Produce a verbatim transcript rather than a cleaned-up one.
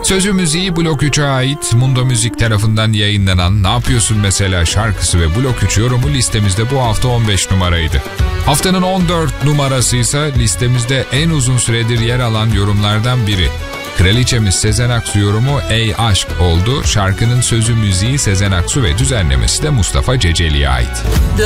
Sözü müziği Blok üçe ait. Mundo Müzik tarafından yayınlanan Ne Yapıyorsun Mesela şarkısı ve Blok üç yorumu listemizde bu hafta on beş numaraydı. Haftanın on dört numarası ise listemizde en uzun süredir yer alan yorumlardan biri. Kraliçemiz Sezen Aksu yorumu Ey Aşk oldu. Şarkının sözü müziği Sezen Aksu ve düzenlemesi de Mustafa Ceceli'ye ait.